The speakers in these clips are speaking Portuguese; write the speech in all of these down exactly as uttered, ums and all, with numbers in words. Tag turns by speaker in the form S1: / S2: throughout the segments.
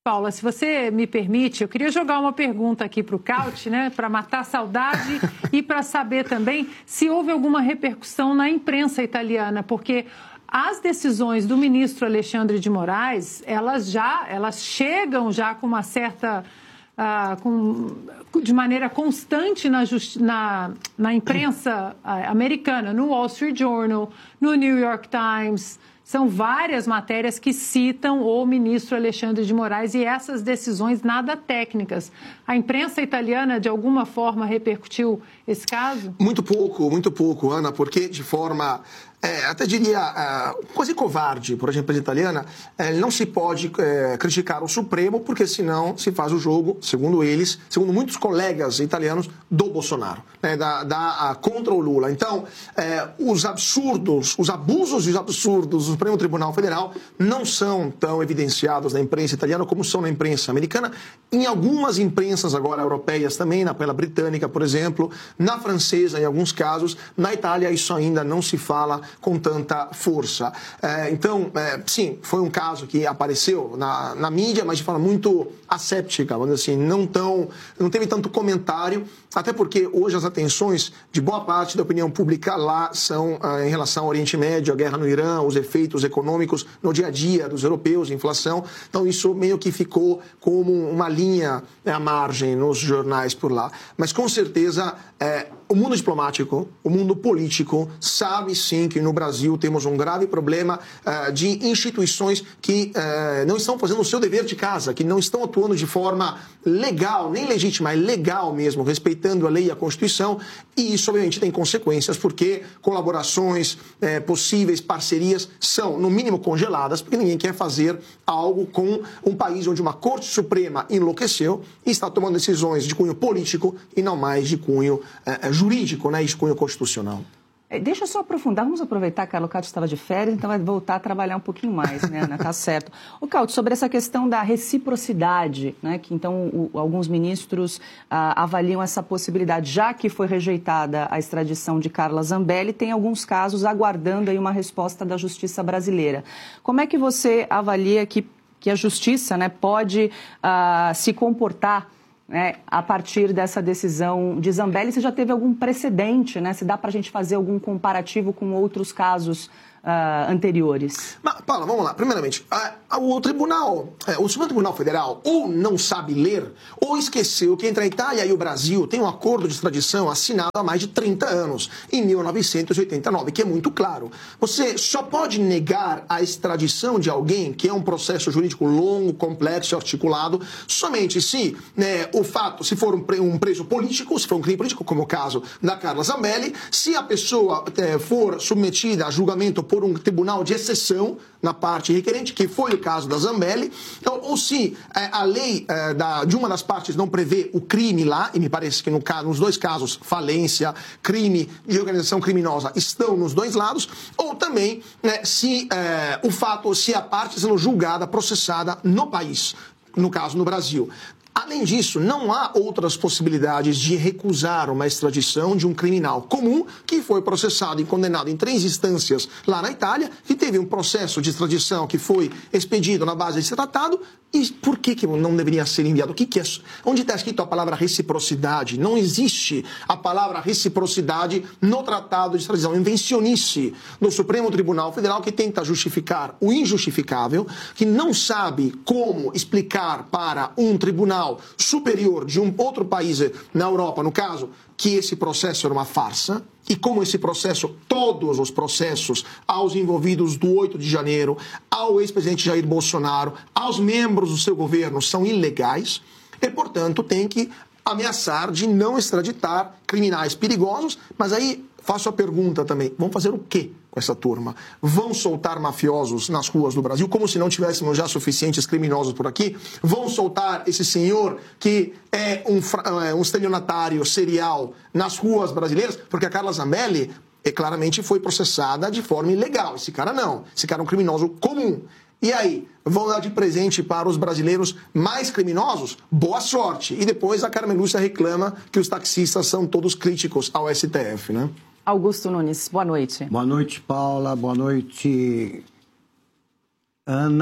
S1: Paula, se você me permite, eu queria jogar uma pergunta aqui para o Caute, né, para matar a saudade e para saber também se houve alguma repercussão na imprensa italiana, porque as decisões do ministro Alexandre de Moraes, elas já, elas chegam já com uma certa, uh, com, de maneira constante na, justi- na, na imprensa uh, americana, no Wall Street Journal, no New York Times. São várias matérias que citam o ministro Alexandre de Moraes e essas decisões nada técnicas. A imprensa italiana, de alguma forma, repercutiu esse caso?
S2: Muito pouco, muito pouco, Ana, porque de forma... É, até diria, é, quase covarde, por exemplo, a italiana, é, não se pode é, criticar o Supremo, porque senão se faz o jogo, segundo eles, segundo muitos colegas italianos, do Bolsonaro, né, da, da, a, contra o Lula. Então, é, os absurdos, os abusos e os absurdos do Supremo Tribunal Federal não são tão evidenciados na imprensa italiana como são na imprensa americana, em algumas imprensas agora europeias também, na pela britânica, por exemplo, na francesa, em alguns casos, na Itália isso ainda não se fala com tanta força. É, então, é, sim, foi um caso que apareceu na, na mídia, mas de forma muito asséptica, vamos dizer assim, não, tão, não teve tanto comentário, até porque hoje as atenções de boa parte da opinião pública lá são ah, em relação ao Oriente Médio, a guerra no Irã, os efeitos econômicos no dia a dia dos europeus, inflação. Então, isso meio que ficou como uma linha à margem nos jornais por lá. Mas, com certeza, é, o mundo diplomático, o mundo político, sabe sim que no Brasil temos um grave problema uh, de instituições que uh, não estão fazendo o seu dever de casa, que não estão atuando de forma legal, nem legítima, é legal mesmo, respeitando a lei e a Constituição, e isso obviamente tem consequências, porque colaborações, eh, possíveis parcerias são, no mínimo, congeladas, porque ninguém quer fazer algo com um país onde uma Corte Suprema enlouqueceu e está tomando decisões de cunho político e não mais de cunho eh, jurídico, né, e de cunho constitucional.
S3: Deixa eu só aprofundar, vamos aproveitar que a Caute estava de férias, então vai voltar a trabalhar um pouquinho mais, né, Ana? Tá certo. O Caute, sobre essa questão da reciprocidade, né, que então o, alguns ministros ah, avaliam essa possibilidade, já que foi rejeitada a extradição de Carla Zambelli, tem alguns casos aguardando aí uma resposta da justiça brasileira. Como é que você avalia que, que a justiça, né, pode ah, se comportar, né, a partir dessa decisão de Zambelli? Você já teve algum precedente, né? Se dá para a gente fazer algum comparativo com outros casos uh, anteriores?
S2: Mas, Paula, vamos lá. Primeiramente, a, a, o Tribunal, é, o Supremo Tribunal Federal ou não sabe ler ou esqueceu que entre a Itália e o Brasil tem um acordo de extradição assinado há mais de trinta anos, em mil novecentos e oitenta e nove, que é muito claro. Você só pode negar a extradição de alguém, que é um processo jurídico longo, complexo e articulado, somente se, né, o fato, se for um, pre, um preso político, se for um crime político, como o caso da Carla Zambelli, se a pessoa é, for submetida a julgamento por um tribunal de exceção na parte requerente, que foi o caso da Zambelli, então, ou se é, a lei é, da, de uma das partes não prevê o crime lá, e me parece que no caso, nos dois casos, falência, crime de organização criminosa, estão nos dois lados, ou também né, se é, o fato, se a parte sendo julgada, processada no país, no caso no Brasil. Além disso, não há outras possibilidades de recusar uma extradição de um criminal comum que foi processado e condenado em três instâncias lá na Itália, que teve um processo de extradição que foi expedido na base desse tratado. E por que, que não deveria ser enviado? O que, que é? Onde está escrito a palavra reciprocidade? Não existe a palavra reciprocidade no tratado de extradição. Invencionice no Supremo Tribunal Federal, que tenta justificar o injustificável, que não sabe como explicar para um tribunal superior de um outro país na Europa, no caso, que esse processo era uma farsa, e como esse processo, todos os processos aos envolvidos do oito de janeiro, ao ex-presidente Jair Bolsonaro, aos membros do seu governo são ilegais, e, portanto, tem que ameaçar de não extraditar criminais perigosos, mas aí faço a pergunta também, vão fazer o quê com essa turma? Vão soltar mafiosos nas ruas do Brasil, como se não tivéssemos já suficientes criminosos por aqui? Vão soltar esse senhor que é um, um estelionatário serial nas ruas brasileiras? Porque a Carla Zambelli é, claramente foi processada de forma ilegal. Esse cara não. Esse cara é um criminoso comum. E aí, vão dar de presente para os brasileiros mais criminosos? Boa sorte. E depois a Carmen Lúcia reclama que os taxistas são todos críticos ao S T F, né?
S3: Augusto Nunes, boa noite.
S4: Boa noite, Paula. Boa noite, Ana.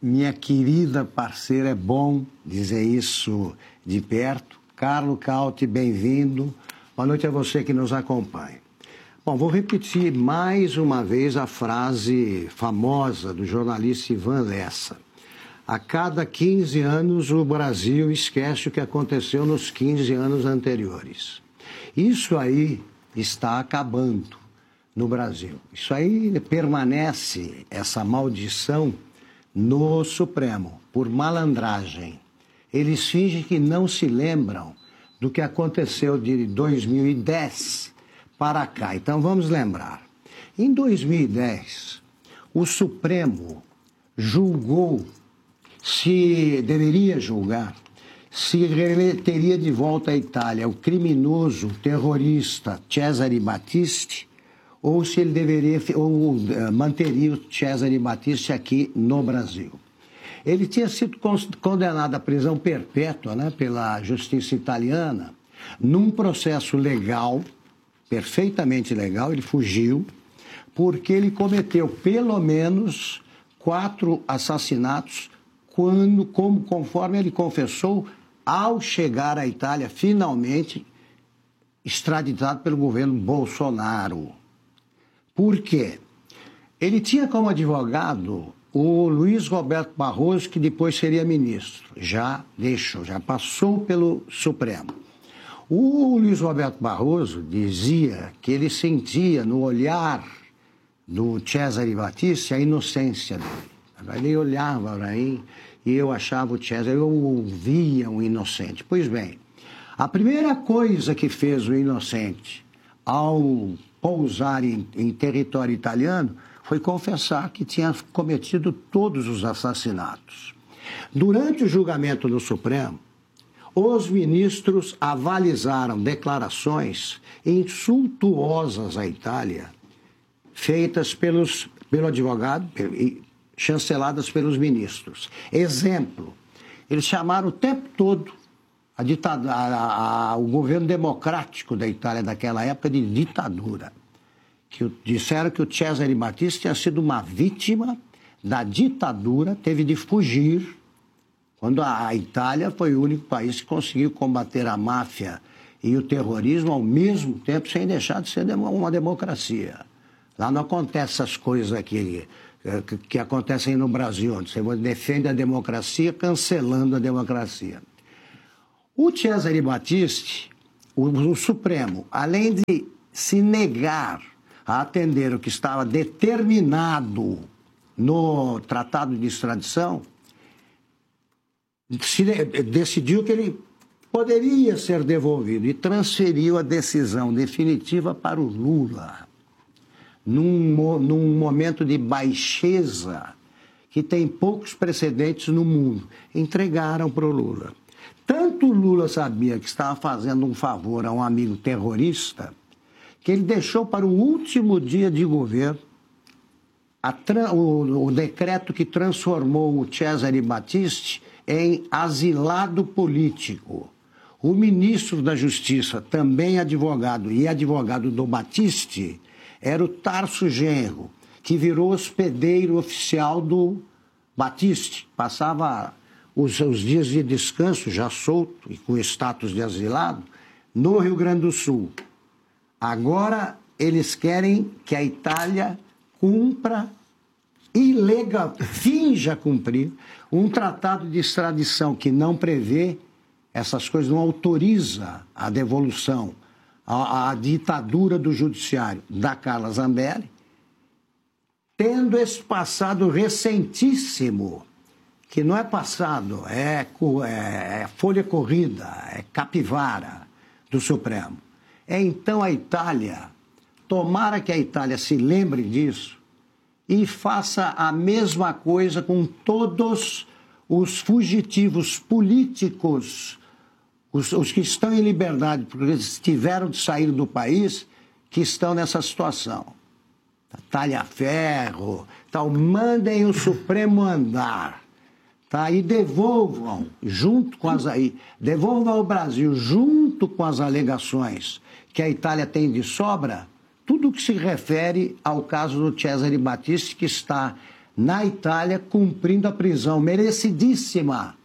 S4: minha querida parceira, é bom dizer isso de perto. Carlo Cauti, bem-vindo. Boa noite a você que nos acompanha. Bom, vou repetir mais uma vez a frase famosa do jornalista Ivan Lessa. A cada quinze anos, o Brasil esquece o que aconteceu nos quinze anos anteriores. Isso aí está acabando no Brasil. Isso aí permanece, essa maldição, no Supremo, por malandragem. Eles fingem que não se lembram do que aconteceu de dois mil e dez para cá. Então, vamos lembrar. Em dois mil e dez, o Supremo julgou, se deveria julgar, se ele teria de volta à Itália o criminoso terrorista Cesare Battisti, ou se ele deveria, ou uh, manteria o Cesare Battisti aqui no Brasil. Ele tinha sido condenado à prisão perpétua, né, pela justiça italiana, num processo legal, perfeitamente legal. Ele fugiu, porque ele cometeu pelo menos quatro assassinatos, quando, como, conforme ele confessou, ao chegar à Itália, finalmente extraditado pelo governo Bolsonaro. Por quê? Ele tinha como advogado o Luiz Roberto Barroso, que depois seria ministro. Já deixou, já passou pelo Supremo. O Luiz Roberto Barroso dizia que ele sentia no olhar do Cesare Battisti a inocência dele. Ele olhava para mim e eu achava o Cesare, eu ouvia um inocente. Pois bem, a primeira coisa que fez o inocente ao pousar em, em território italiano foi confessar que tinha cometido todos os assassinatos. Durante o julgamento no Supremo, os ministros avalizaram declarações insultuosas à Itália, feitas pelos, pelo advogado e chanceladas pelos ministros. Exemplo, eles chamaram o tempo todo a ditadura, a, a, o governo democrático da Itália daquela época de ditadura. Que disseram que o Cesare Battisti tinha sido uma vítima da ditadura, teve de fugir, quando a, a Itália foi o único país que conseguiu combater a máfia e o terrorismo ao mesmo tempo, sem deixar de ser uma democracia. Lá não acontecem essas coisas aqui que, que acontecem no Brasil, onde você defende a democracia cancelando a democracia. O Cesare Battisti, o, o Supremo, além de se negar a atender o que estava determinado no Tratado de Extradição, se, decidiu que ele poderia ser devolvido e transferiu a decisão definitiva para o Lula, num, num momento de baixeza que tem poucos precedentes no mundo. Entregaram para o Lula. Tanto o Lula sabia que estava fazendo um favor a um amigo terrorista, que ele deixou para o último dia de governo a, o, o decreto que transformou o Cesare Battisti em asilado político. O ministro da Justiça, também advogado e advogado do Battisti, era o Tarso Genro, que virou hospedeiro oficial do Battisti. Passava os, os dias de descanso, já solto e com status de asilado, no Rio Grande do Sul. Agora eles querem que a Itália cumpra, ilegal, finja cumprir, um tratado de extradição que não prevê essas coisas, não autoriza a devolução, a, a ditadura do judiciário da Carla Zambelli, tendo esse passado recentíssimo, que não é passado, é, é, é folha corrida, é capivara do Supremo. É então a Itália, tomara que a Itália se lembre disso e faça a mesma coisa com todos os fugitivos políticos, os, os que estão em liberdade, porque eles tiveram de sair do país, que estão nessa situação. Talha-ferro, tal, mandem o Supremo andar, tá? E devolvam, junto com as aí, devolvam ao Brasil, junto com as alegações que a Itália tem de sobra, tudo que se refere ao caso do Cesare Battisti, que está na Itália, cumprindo a prisão merecidíssima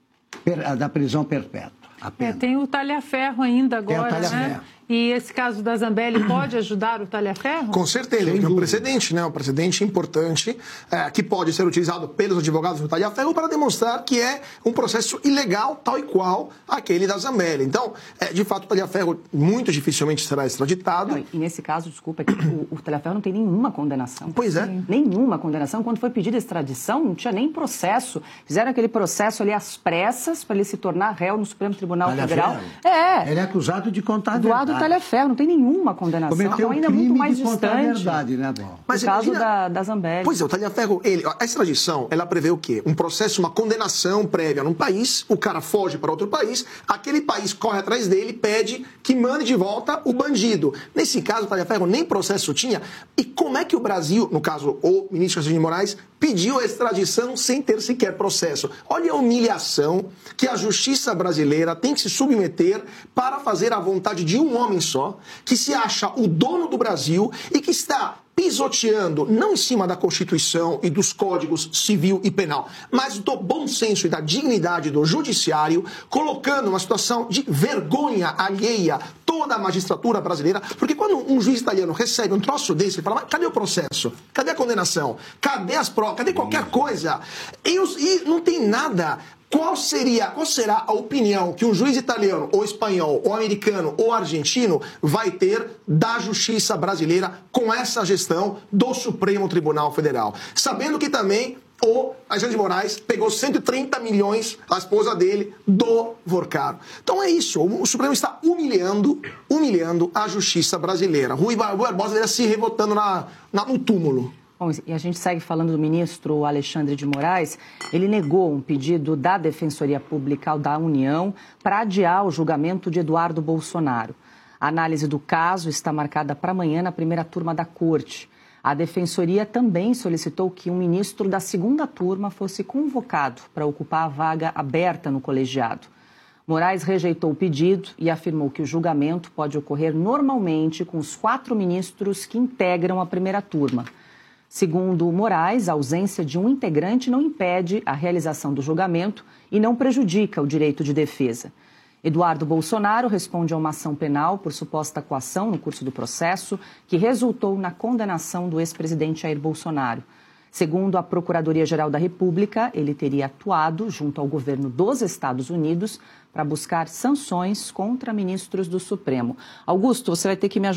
S4: da prisão perpétua. A pena.
S1: É, tem o talha-ferro ainda agora,
S4: talha-ferro.
S1: né? E esse caso da Zambelli pode ajudar o talha-ferro?
S2: Com certeza, porque é um precedente, né? Um precedente importante é, que pode ser utilizado pelos advogados do talha-ferro para demonstrar que é um processo ilegal, tal e qual aquele da Zambelli. Então, é, de fato, o talha-ferro muito dificilmente será extraditado.
S3: Não, e nesse caso, desculpa, é que o, o talha-ferro não tem nenhuma condenação.
S2: Pois é.
S3: Nenhuma condenação. Quando foi pedida a extradição, não tinha nem processo. Fizeram aquele processo ali às pressas para ele se tornar réu no Supremo Tribunal Federal. É.
S4: Ele é acusado de contar a
S3: Eduardo
S4: verdade.
S3: Talha-ferro, não tem nenhuma condenação.
S4: Cometeu
S3: Então, ainda é muito mais
S4: de contar
S3: distante.
S4: a verdade, né, Dom?
S2: Mas
S3: o caso
S2: imagina...
S3: da, da Zambelli.
S2: Pois é, o talha-ferro, ele, a extradição, ela prevê o quê? Um processo, uma condenação prévia num país, o cara foge para outro país, aquele país corre atrás dele, pede que mande de volta o bandido. Nesse caso, o talha-ferro nem processo tinha. E como é que o Brasil, no caso, o ministro Alexandre de Moraes, pediu a extradição sem ter sequer processo? Olha a humilhação que a justiça brasileira tem que se submeter para fazer a vontade de um homem só, que se acha o dono do Brasil e que está pisoteando, não em cima da Constituição e dos códigos civil e penal, mas do bom senso e da dignidade do judiciário, colocando uma situação de vergonha alheia toda a magistratura brasileira, porque quando um juiz italiano recebe um troço desse, ele fala, mas cadê o processo? Cadê a condenação? Cadê as provas? Cadê qualquer coisa? E, os, e não tem nada. Qual seria, qual será a opinião que um juiz italiano, ou espanhol, ou americano, ou argentino vai ter da justiça brasileira com essa gestão do Supremo Tribunal Federal? Sabendo que também o Alexandre de Moraes pegou cento e trinta milhões, a esposa dele, do Vorcaro. Então é isso, o Supremo está humilhando, humilhando a justiça brasileira. Rui Barbosa deveria se rebotando na, na, no túmulo.
S3: Bom, e a gente segue falando do ministro Alexandre de Moraes. Ele negou um pedido da Defensoria Pública da União para adiar o julgamento de Eduardo Bolsonaro. A análise do caso está marcada para amanhã na primeira turma da Corte. A Defensoria também solicitou que um ministro da segunda turma fosse convocado para ocupar a vaga aberta no colegiado. Moraes rejeitou o pedido e afirmou que o julgamento pode ocorrer normalmente com os quatro ministros que integram a primeira turma. Segundo Moraes, a ausência de um integrante não impede a realização do julgamento e não prejudica o direito de defesa. Eduardo Bolsonaro responde a uma ação penal por suposta coação no curso do processo, que resultou na condenação do ex-presidente Jair Bolsonaro. Segundo a Procuradoria-Geral da República, ele teria atuado junto ao governo dos Estados Unidos para buscar sanções contra ministros do Supremo. Augusto, você vai ter que me ajudar.